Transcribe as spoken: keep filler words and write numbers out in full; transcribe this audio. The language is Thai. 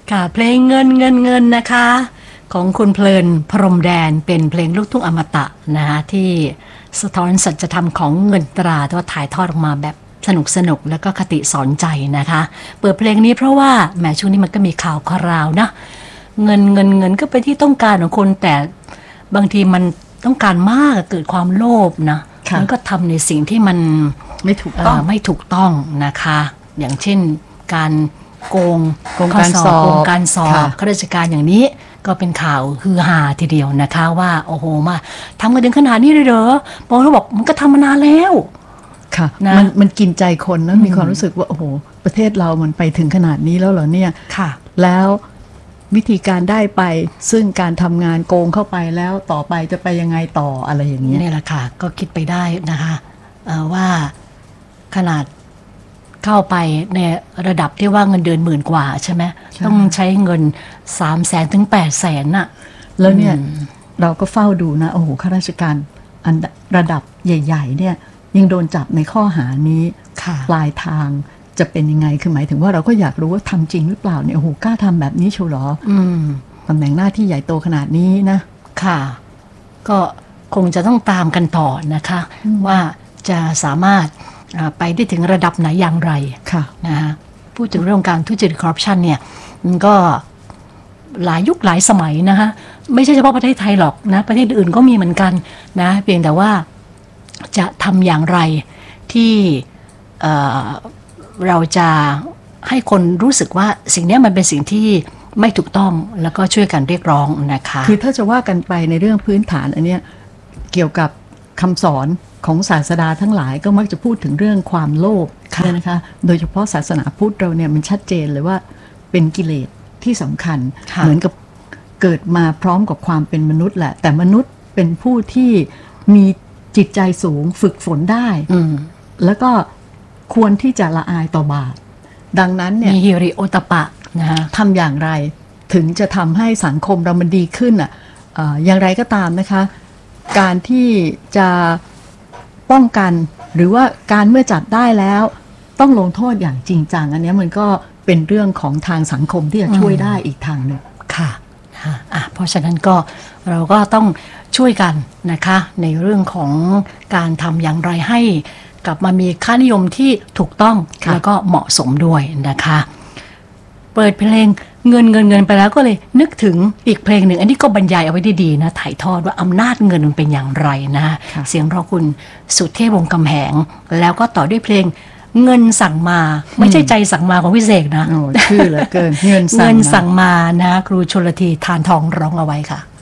ค่ะเพลงเงินเงินเงินนะคะของคุณเพลินพรหมแดนเป็นเพลงลูกทุ่งอมตะนะคะที่สะท้อนสัจธรรมของเงินตราที่ว่าถ่ายทอดออกมาแบบสนุกสนุกแล้วก็คติสอนใจนะคะเปิดเพลงนี้เพราะว่าแหมช่วงนี้มันก็มีข่าวคราวนะเงินเงินเงินก็เป็นที่ต้องการของคนแต่บางทีมันต้องการมากเกิดความโลภนะมันก็ทำในสิ่งที่มันไม่ถูกต้องไม่ถูกต้องนะคะอย่างเช่นการโกงโกงการสอบโกงการสอบข้าราชการอย่างนี้ก็เป็นข่าวฮือฮาทีเดียวนะคะว่าโอ้โหมาทำกันถึงขนาดนี้เลยเหรอบางคนบอกมันก็ทำมานานแล้วค่ะนะมันมันกินใจคนนะมีความรู้สึกว่าโอ้โหประเทศเรามันไปถึงขนาดนี้แล้วเหรอเนี่ยค่ะแล้ววิธีการได้ไปซึ่งการทำงานโกงเข้าไปแล้วต่อไปจะไปยังไงต่ออะไรอย่างเงี้ยนี่แหละค่ะก็คิดไปได้นะคะว่าขนาดเข้าไปในระดับที่ว่าเงินเดือนหมื่นกว่าใช่ไหมต้องใช้เงินสามแสนถึงแปดแสนน่ะแล้วเนี่ยเราก็เฝ้าดูนะโอ้โหข้าราชการอันระดับใหญ่ๆเนี่ยยังโดนจับในข้อหานี้ปลายทางจะเป็นยังไงคือหมายถึงว่าเราก็อยากรู้ว่าทำจริงหรือเปล่าเนี่ยโอ้โหกล้าทำแบบนี้ชัวร์หรอตำแหน่งหน้าที่ใหญ่โตขนาดนี้นะค่ะก็คงจะต้องตามกันต่อนะคะว่าจะสามารถไปได้ถึงระดับไหนอย่างไรนะฮะพูดถึงเรื่องการทุจริตคอร์รัปชันเนี่ยมันก็หลายยุคหลายสมัยนะคะไม่ใช่เฉพาะประเทศไทยหรอกนะประเทศอื่นก็มีเหมือนกันนะเพียงแต่ว่าจะทำอย่างไรที่เอ่อเราจะให้คนรู้สึกว่าสิ่งนี้มันเป็นสิ่งที่ไม่ถูกต้องแล้วก็ช่วยกันเรียกร้องนะคะคือถ้าจะว่ากันไปในเรื่องพื้นฐานอันเนี้ยเกี่ยวกับคำสอนของศาสดาทั้งหลายก็มักจะพูดถึงเรื่องความโลภนะคะโดยเฉพาะศาสนาพุทธเราเนี่ยมันชัดเจนเลยว่าเป็นกิเลสที่สำคัญเหมือนกับเกิดมาพร้อมกับความเป็นมนุษย์แหละแต่มนุษย์เป็นผู้ที่มีจิตใจสูงฝึกฝนได้แล้วก็ควรที่จะละอายต่อบาปดังนั้นเนี่ยมีฮิริโอตปะนะทำอย่างไรถึงจะทำให้สังคมเรามันดีขึ้นอ่ะอย่างไรก็ตามนะคะการที่จะป้องกันหรือว่าการเมื่อจับได้แล้วต้องลงโทษอย่างจริงจังอันนี้มันก็เป็นเรื่องของทางสังคมที่จะช่วยได้อีกทางหนึ่งค่ะอ่ะเพราะฉะนั้นก็เราก็ต้องช่วยกันนะคะในเรื่องของการทำอย่างไรให้กลับมามีค่านิยมที่ถูกต้องแล้วก็เหมาะสมด้วยนะคะเปิดเพลงเงินเงินเงินไปแล้วก็เลยนึกถึงอีกเพลงหนึ่งอันนี้ก็บรรยายเอาไว้ดีๆนะถ่ายทอดว่าอำนาจเงินมันเป็นอย่างไรนะเสียงร้องคุณสุเทพวงศ์กำแหงแล้วก็ต่อด้วยเพลงเงินสั่งมาไม่ใช่ใจสั่งมาของพี่เสกนะชื่อเหลือเกินเงินสั่งมานะครูชลธีทานทองร้องเอาไว้ค่ะ